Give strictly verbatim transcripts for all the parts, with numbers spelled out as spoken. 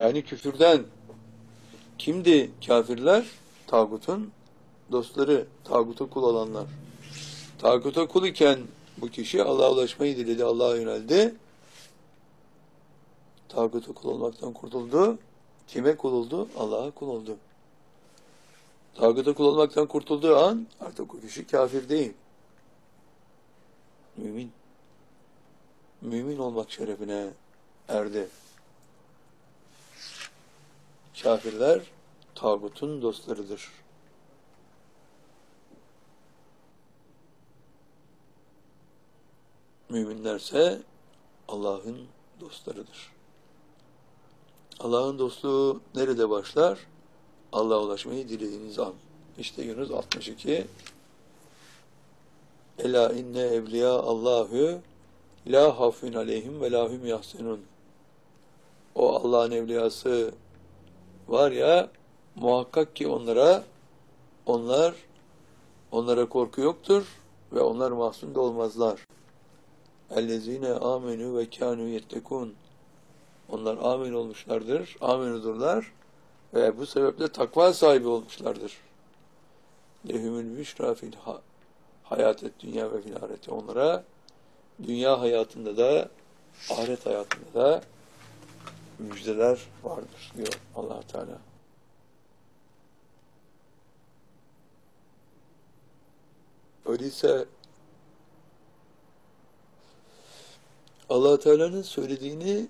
Yani küfürden. Kimdi kafirler? Tağutun dostları, tağuta kul olanlar. Tağuta kul iken bu kişi Allah'a ulaşmayı diledi, Allah'a yöneldi. Tağuta kul olmaktan kurtuldu. Kime kul oldu? Allah'a kul oldu. Tağuta kul olmaktan kurtulduğu an artık o kişi kafir değil. Mümin. Mümin olmak şerefine erdi. Kafirler tağutun dostlarıdır. Müminlerse Allah'ın dostlarıdır. Allah'ın dostluğu nerede başlar? Allah'a ulaşmayı dilediğiniz an. İşte Yunus altmış iki. Ela inne evliya Allahu la hafun aleyhim ve lahum yahsenun. O Allah'ın evliyası var ya, muhakkak ki onlara onlar onlara korku yoktur ve onlar mahzun da olmazlar. Ellezine amenu ve kanu yettekun. Onlar amin olmuşlardır, aminudurlar ve bu sebeple takva sahibi olmuşlardır. Lehumül büşra fil hayatet dünya ve fil ahirete. Onlara dünya hayatında da ahiret hayatında da müjdeler vardır diyor Allah Teala. Öyleyse Allah Teala'nın söylediğini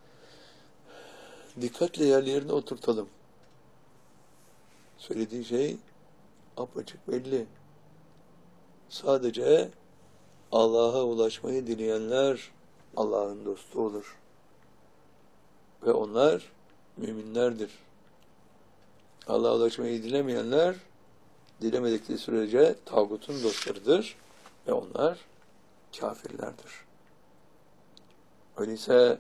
dikkatle yerlerine oturtalım. Söylediği şey apaçık belli. Sadece Allah'a ulaşmayı dileyenler Allah'ın dostu olur. Ve onlar müminlerdir. Allah'a ulaşmayı dilemeyenler dilemedikleri sürece tağutun dostlarıdır ve onlar kafirlerdir. Öyleyse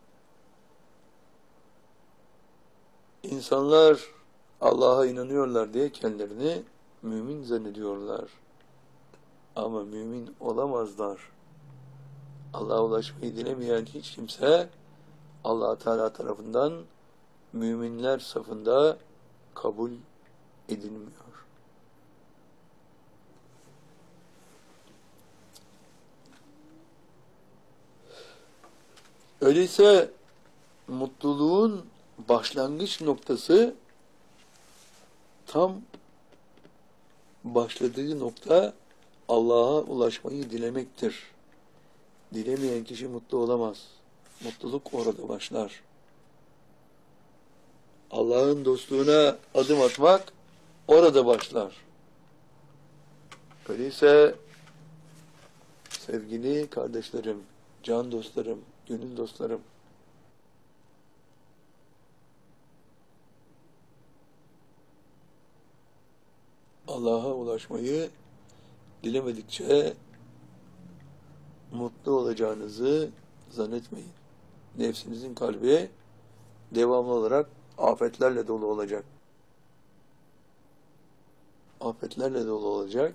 insanlar Allah'a inanıyorlar diye kendilerini mümin zannediyorlar. Ama mümin olamazlar. Allah'a ulaşmayı dilemeyen hiç kimse Allah Teala tarafından müminler safında kabul edilmiyor. Öyleyse mutluluğun başlangıç noktası tam başladığı nokta Allah'a ulaşmayı dilemektir. Dilemeyen kişi mutlu olamaz. Mutluluk orada başlar. Allah'ın dostluğuna adım atmak orada başlar. Öyleyse sevgili kardeşlerim, can dostlarım, gönül dostlarım, Allah'a ulaşmayı dilemedikçe mutlu olacağınızı zannetmeyin. Nefsinizin kalbi devamlı olarak afetlerle dolu olacak. Afetlerle dolu olacak.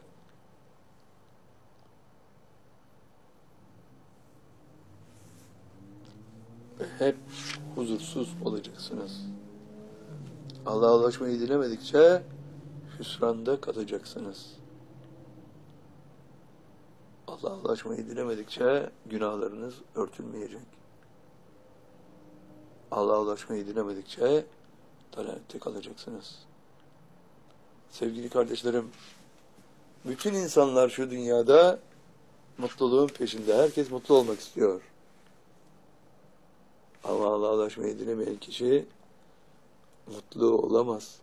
Ve hep huzursuz olacaksınız. Allah'a ulaşmayı dilemedikçe hüsranda kalacaksınız. Allah'a ulaşmayı dilemedikçe günahlarınız örtülmeyecek. Allah'a ulaşmayı dilemedikçe dalalette kalacaksınız. Sevgili kardeşlerim, bütün insanlar şu dünyada mutluluğun peşinde. Herkes mutlu olmak istiyor. Ama Allah'a ulaşmayı dilemeyen kişi mutlu olamaz.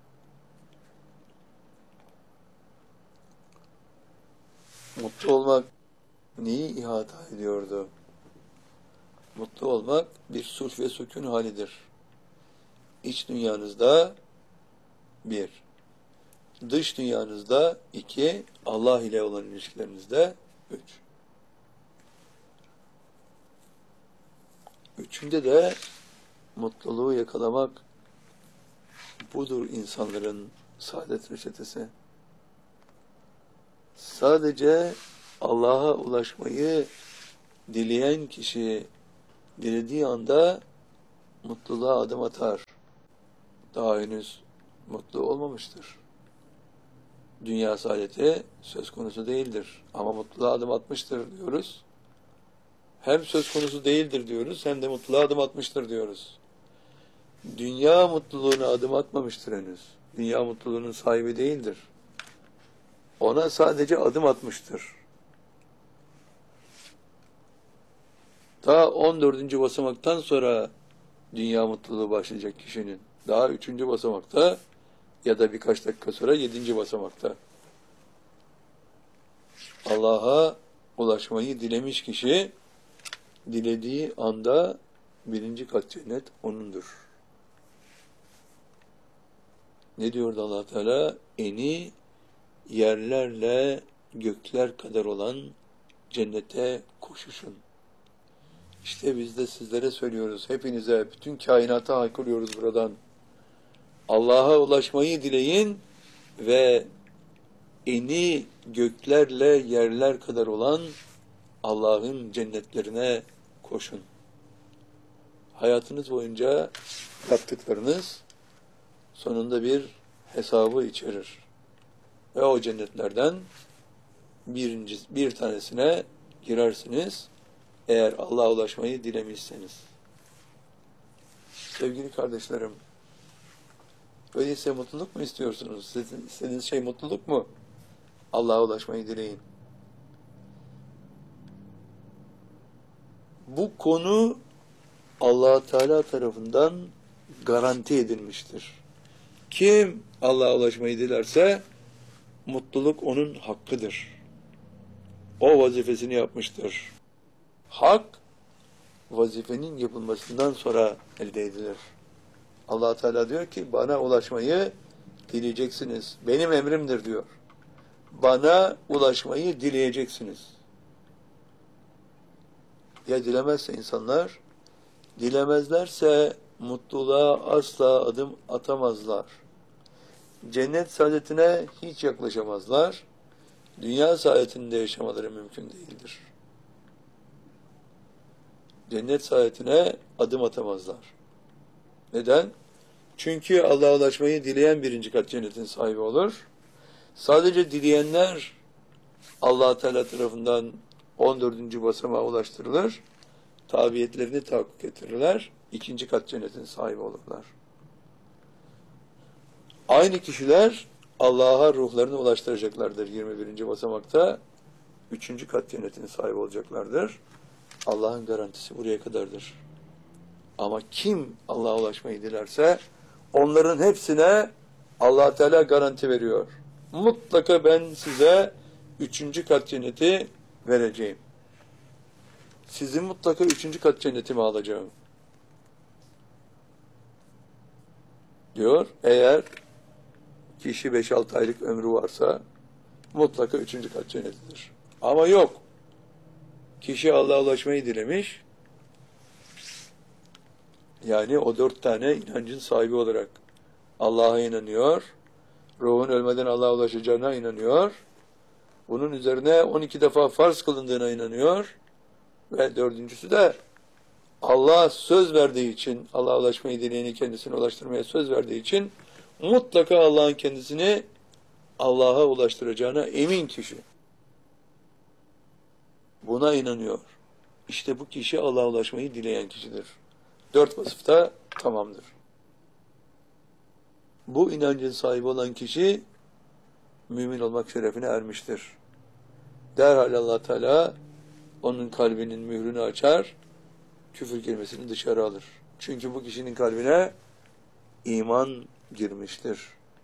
Mutlu olmak neyi ihata ediyordu? Mutlu olmak bir sulh ve sükun halidir. İç dünyanızda bir, dış dünyanızda iki, Allah ile olan ilişkilerinizde üç. Üçünde de mutluluğu yakalamak budur insanların saadet reçetesi. Sadece Allah'a ulaşmayı dileyen kişi dilediği anda mutluluğa adım atar. daha henüz mutlu olmamıştır. Dünya saadeti söz konusu değildir. Ama mutluluğa adım atmıştır diyoruz. Hem söz konusu değildir diyoruz, hem de mutluluğa adım atmıştır diyoruz. Dünya mutluluğuna adım atmamıştır henüz. Dünya mutluluğunun sahibi değildir. Ona sadece adım atmıştır. Ta on dördüncü basamaktan sonra dünya mutluluğu başlayacak kişinin. Daha üçüncü basamakta ya da birkaç dakika sonra yedinci basamakta. Allah'a ulaşmayı dilemiş kişi, dilediği anda birinci kat cennet onundur. Ne diyordu Allah Teala? Eni yerlerle gökler kadar olan cennete koşuşun. İşte biz de sizlere söylüyoruz, hepinize, bütün kainata haykırıyoruz buradan. Allah'a ulaşmayı dileyin ve eni göklerle yerler kadar olan Allah'ın cennetlerine koşun. Hayatınız boyunca yaptıklarınız sonunda bir hesabı içerir. Ve o cennetlerden birinci, bir tanesine girersiniz eğer Allah'a ulaşmayı dilemişseniz. Sevgili kardeşlerim, öyleyse mutluluk mu istiyorsunuz? Sizin istediğiniz şey mutluluk mu? Allah'a ulaşmayı dileyin. Bu konu Allah Teala tarafından garanti edilmiştir. Kim Allah'a ulaşmayı dilerse mutluluk onun hakkıdır. O vazifesini yapmıştır. Hak vazifenin yapılmasından sonra elde edilir. Allah Teala diyor ki bana ulaşmayı dileyeceksiniz. Benim emrimdir diyor. Bana ulaşmayı dileyeceksiniz. Ya dilemezse insanlar, dilemezlerse mutluluğa asla adım atamazlar. Cennet saadetine hiç yaklaşamazlar. Dünya saadetinde yaşamaları mümkün değildir. Cennet saadetine adım atamazlar. Neden? Çünkü Allah'a ulaşmayı dileyen birinci kat cennetin sahibi olur. Sadece dileyenler Allah Teala tarafından on dördüncü basamağa ulaştırılır. Tabiyetlerini tahakkuk ettirirler. İkinci kat cennetin sahibi olurlar. Aynı kişiler Allah'a ruhlarını ulaştıracaklardır. yirmi birinci basamakta üçüncü kat cennetin sahibi olacaklardır. Allah'ın garantisi buraya kadardır. Ama kim Allah'a ulaşmayı dilerse onların hepsine Allah Teala garanti veriyor. Mutlaka ben size üçüncü kat cenneti vereceğim. Sizin mutlaka üçüncü kat cennetimi alacağım. Diyor. Eğer kişi beş altı aylık ömrü varsa mutlaka üçüncü kat cennetidir. Ama yok. Kişi Allah'a ulaşmayı dilemiş. Yani o dört tane inancın sahibi olarak Allah'a inanıyor. Ruhun ölmeden Allah'a ulaşacağına inanıyor. Bunun üzerine on iki defa farz kılındığına inanıyor. Ve dördüncüsü de Allah söz verdiği için, Allah'a ulaşmayı dileyeni kendisine ulaştırmaya söz verdiği için mutlaka Allah'ın kendisini Allah'a ulaştıracağına emin kişi. Buna inanıyor. İşte bu kişi Allah'a ulaşmayı dileyen kişidir. Dört vasıfta tamamdır. Bu inancın sahibi olan kişi mümin olmak şerefine ermiştir. Derhal Allah Teala onun kalbinin mührünü açar, küfür kelimesini dışarı alır. Çünkü bu kişinin kalbine iman girmiştir.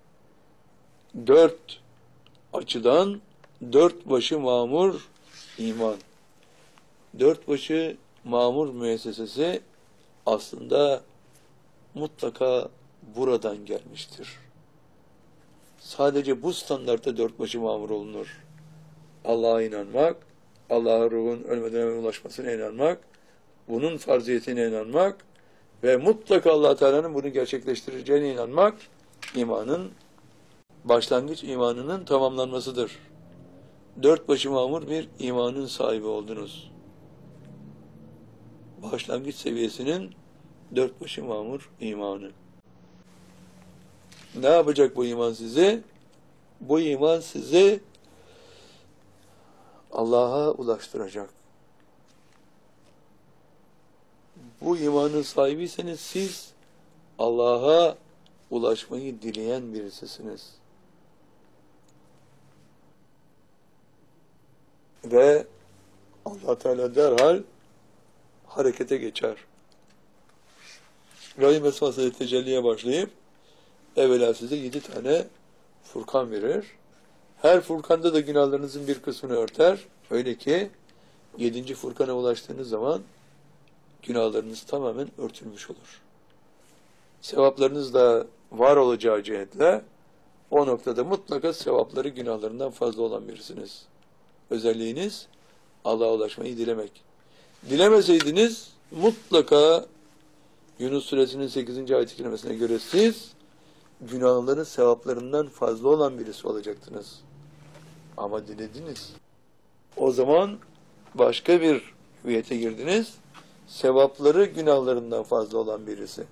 Dört açıdan dört başı mamur iman. Dört başı mamur müessesesi aslında mutlaka buradan gelmiştir. Sadece bu standartta dört başı mamur olunur. Allah'a inanmak, Allah'a ruhun ölmeden hemen ulaşmasına inanmak, bunun farziyetine inanmak ve mutlaka Allah Teala'nın bunu gerçekleştireceğine inanmak, imanın, başlangıç imanının tamamlanmasıdır. Dört başı mamur bir imanın sahibi oldunuz. Başlangıç seviyesinin dört başı mamur imanı. Ne yapacak bu iman sizi? Bu iman sizi Allah'a ulaştıracak. Bu imanın sahibiyseniz siz Allah'a ulaşmayı dileyen birisisiniz. Ve Allah Teala derhal harekete geçer. Rahim esmasıyla tecelliye başlayıp evvela size yedi tane Furkan verir. Her Furkan'da da günahlarınızın bir kısmını örter. Öyle ki yedinci Furkan'a ulaştığınız zaman günahlarınız tamamen örtülmüş olur. Sevaplarınız da var olacağı cihetle o noktada mutlaka sevapları günahlarından fazla olan birisiniz. Özelliğiniz Allah'a ulaşmayı dilemek. Dilemeseydiniz mutlaka Yunus suresinin sekizinci ayet-i kerimesine göre siz günahların sevaplarından fazla olan birisi olacaktınız. Ama dilediniz. O zaman başka bir hüviyete girdiniz. Sevapları günahlarından fazla olan birisi.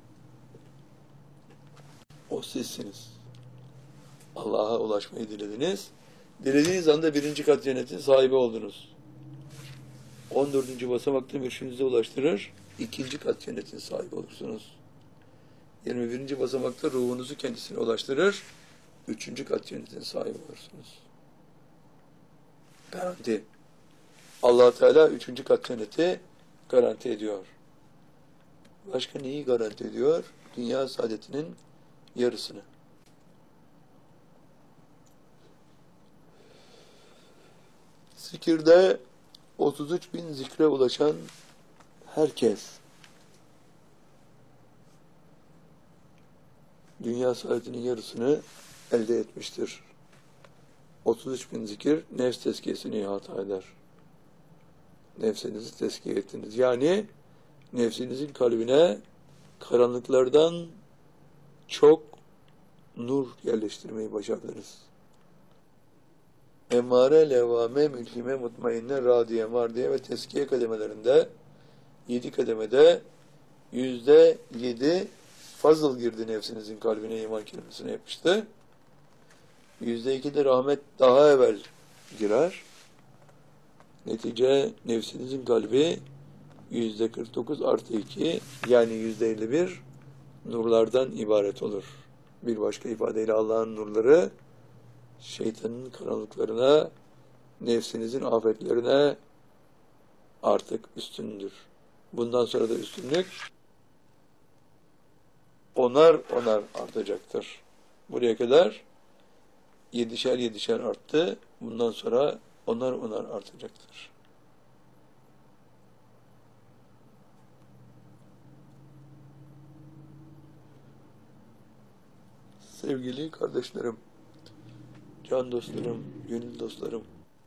O sizsiniz. Allah'a ulaşmayı dilediniz. Dilediğiniz anda birinci kat cennetin sahibi oldunuz. on dördüncü basamakta mürşidinize ulaştırır. İkinci kat cennetin sahibi olursunuz. yirmi birinci basamakta ruhunuzu kendisine ulaştırır. Üçüncü kat cennetin sahibi olursunuz. Garanti. Allah Teala üçüncü kat cenneti garanti ediyor. Başka neyi garanti ediyor? Dünya saadetinin yarısını. Zikirde otuz üç bin zikre ulaşan herkes dünya saadetinin yarısını elde etmiştir. otuz üç bin zikir nefs tezkiyesini ihata eder. Nefsinizi tezkiye ettiniz. Yani nefsinizin kalbine karanlıklardan çok nur yerleştirmeyi başardınız. Emmare, levvame, mülhime, mutmainne, radiye, mardiye ve teskiye kademelerinde yedi kademede yüzde yedi fazıl girdi nefsinizin kalbine, iman kelimesine yapıştı. Yüzde iki de rahmet daha evvel girer. Netice nefsinizin kalbi yüzde kırk dokuz artı iki yani yüzde elli bir nurlardan ibaret olur. Bir başka ifadeyle Allah'ın nurları şeytanın karanlıklarına, nefsinizin afetlerine artık üstündür. Bundan sonra da üstünlük onar onar artacaktır. Buraya kadar yedişer yedişer arttı. Bundan sonra onar onar artacaktır. Sevgili kardeşlerim, can dostlarım, gönül dostlarım,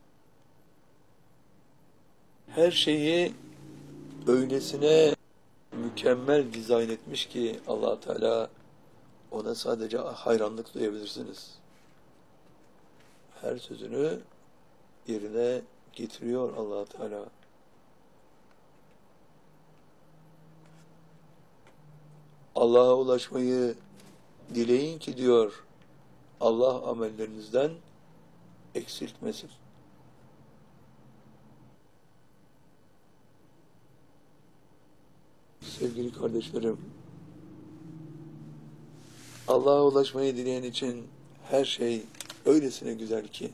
her şeyi öylesine mükemmel dizayn etmiş ki Allah Teala, ona sadece hayranlık duyabilirsiniz. Her sözünü yerine getiriyor Allah Teala. Allah'a ulaşmayı dileyin ki diyor, Allah amellerinizden eksiltmesin. Sevgili kardeşlerim, Allah'a ulaşmayı dileyen için her şey öylesine güzel ki,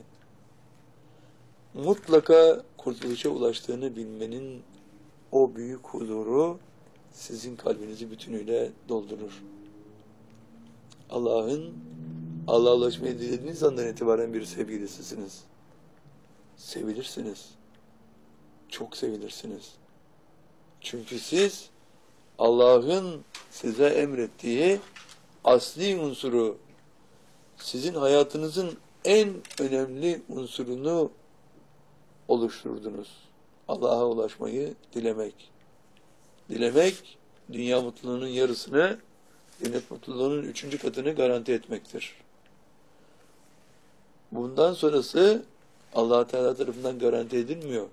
mutlaka kurtuluşa ulaştığını bilmenin o büyük huzuru sizin kalbinizi bütünüyle doldurur. Allah'ın, Allah'a ulaşmayı dilediğiniz andan itibaren bir sevgilisisiniz. Sevilirsiniz. Çok sevilirsiniz. Çünkü siz Allah'ın size emrettiği asli unsuru, sizin hayatınızın en önemli unsurunu oluşturdunuz. Allah'a ulaşmayı dilemek. Dilemek, dünya mutluluğunun yarısını, cennet mutluluğunun üçüncü katını garanti etmektir. Bundan sonrası Allah Teala tarafından garanti edilmiyor.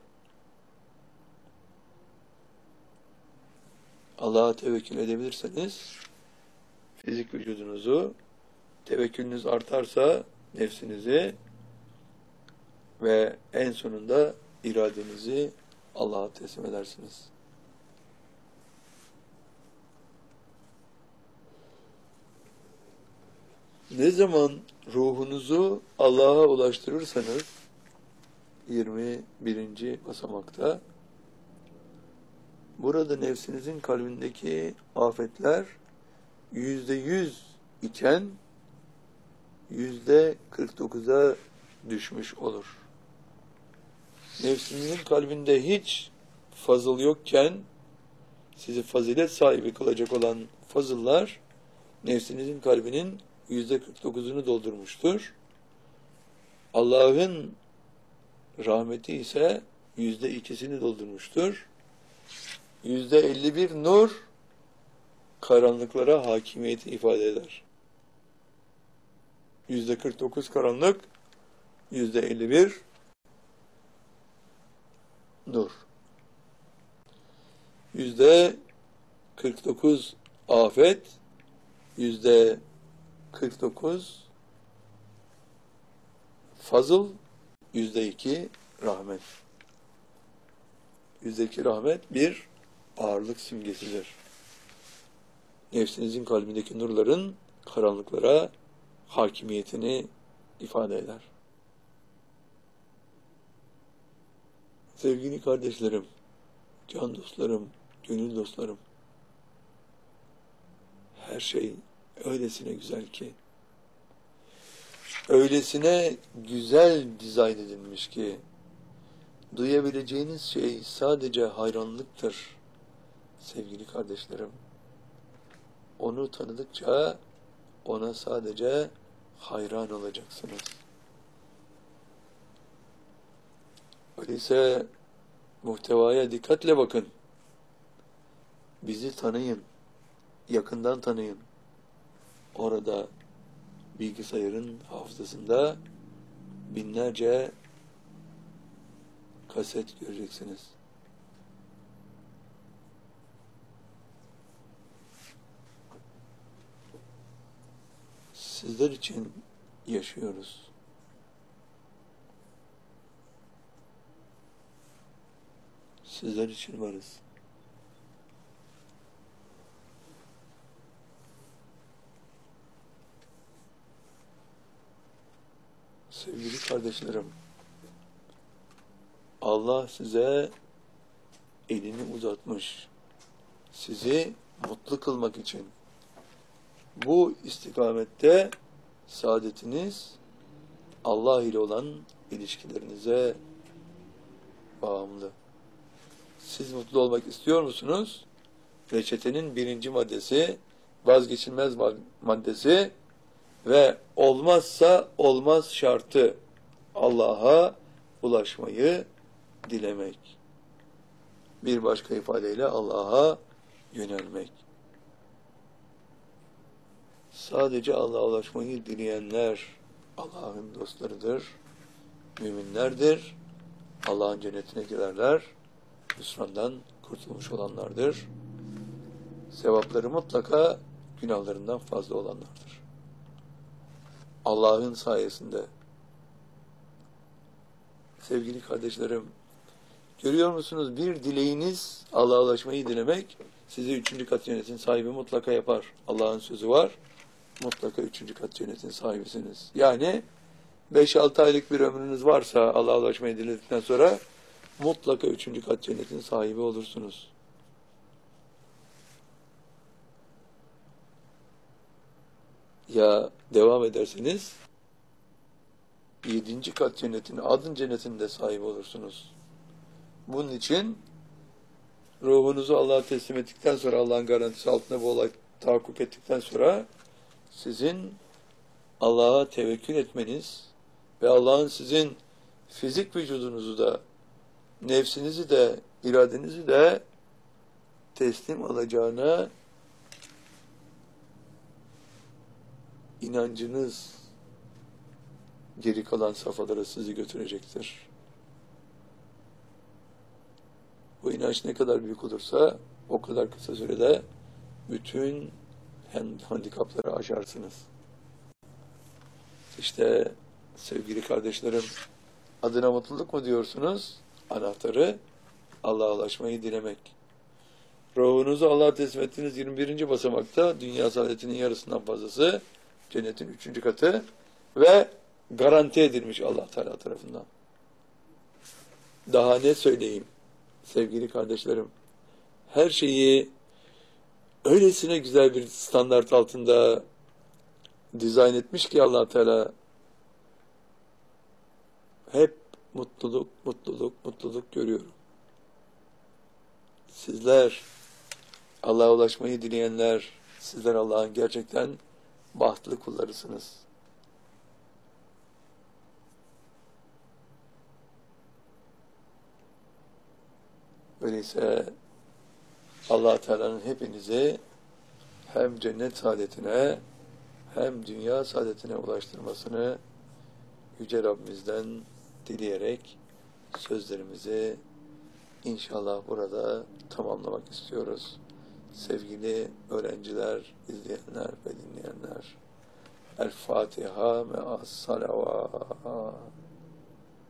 Allah'a tevekkül edebilirseniz fizik vücudunuzu Tevekkülünüz artarsa nefsinizi ve en sonunda iradenizi Allah'a teslim edersiniz. Ne zaman ruhunuzu Allah'a ulaştırırsanız yirmi birinci basamakta burada nefsinizin kalbindeki afetler yüzde yüz iken yüzde kırk dokuza düşmüş olur. Nefsinizin kalbinde hiç fazıl yokken sizi fazilet sahibi kılacak olan fazıllar nefsinizin kalbinin yüzde kırk dokuzunu doldurmuştur. Allah'ın rahmeti ise yüzde ikisini doldurmuştur. Yüzde elli bir nur karanlıklara hakimiyeti ifade eder. Yüzde kırk dokuz karanlık, yüzde elli bir nur. Yüzde kırk dokuz afet, yüzde kırk dokuz fazıl, yüzde iki rahmet. Yüzde iki rahmet bir ağırlık simgesidir. Nefsinizin kalbindeki nurların karanlıklara hakimiyetini ifade eder. Sevgili kardeşlerim, can dostlarım, gönül dostlarım, her şey öylesine güzel ki, öylesine güzel dizayn edilmiş ki, duyabileceğiniz şey sadece hayranlıktır sevgili kardeşlerim. Onu tanıdıkça ona sadece hayran olacaksınız. Öyleyse muhtevaya dikkatle bakın. Bizi tanıyın. Yakından tanıyın. Orada bilgisayarın hafızasında binlerce kaset göreceksiniz. Sizler için yaşıyoruz. Sizler için varız. Sevgili kardeşlerim, Allah size elini uzatmış. Sizi mutlu kılmak için. Bu istikamette saadetiniz Allah ile olan ilişkilerinize bağımlı. Siz mutlu olmak istiyor musunuz? Reçetenin birinci maddesi, vazgeçilmez maddesi ve olmazsa olmaz şartı Allah'a ulaşmayı dilemek. Bir başka ifadeyle Allah'a yönelmek. Sadece Allah'a ulaşmayı dileyenler Allah'ın dostlarıdır, müminlerdir, Allah'ın cennetine girerler, hüsrandan kurtulmuş olanlardır. Sevapları mutlaka günahlarından fazla olanlardır. Allah'ın sayesinde. Sevgili kardeşlerim, görüyor musunuz? Bir dileğiniz Allah'a ulaşmayı dilemek sizi üçüncü kat cennetin sahibi mutlaka yapar. Allah'ın sözü var. Mutlaka üçüncü kat cennetin sahibisiniz. Yani beş altı aylık bir ömrünüz varsa Allah'a ulaşmayı diledikten sonra mutlaka üçüncü kat cennetin sahibi olursunuz. Ya devam ederseniz yedinci kat cennetin, adın cennetinde sahibi olursunuz. Bunun için ruhunuzu Allah'a teslim ettikten sonra, Allah'ın garantisi altında bu olay tahakkuk ettikten sonra sizin Allah'a tevekkül etmeniz ve Allah'ın sizin fizik vücudunuzu da, nefsinizi de, iradenizi de teslim alacağına inancınız geri kalan safhalara sizi götürecektir. Bu inanç ne kadar büyük olursa o kadar kısa sürede bütün handikapları aşarsınız. İşte sevgili kardeşlerim, adına mutluluk mu diyorsunuz? Anahtarı Allah'a ulaşmayı dilemek. Ruhunuzu Allah'a teslim ettiğiniz yirmi birinci basamakta dünya saadetinin yarısından fazlası, cennetin üçüncü katı ve garanti edilmiş Allah Teala tarafından. Daha ne söyleyeyim sevgili kardeşlerim? Her şeyi öylesine güzel bir standart altında dizayn etmiş ki Allah Teala, hep mutluluk, mutluluk, mutluluk görüyorum. Sizler, Allah'a ulaşmayı dileyenler, sizler Allah'ın gerçekten bahtlı kullarısınız. Öyleyse Allah Teala'nın hepinizi hem cennet saadetine hem dünya saadetine ulaştırmasını Yüce Rabbimizden dileyerek sözlerimizi İnşallah burada tamamlamak istiyoruz. Sevgili öğrenciler, izleyenler ve dinleyenler. El Fatiha me'as salavat.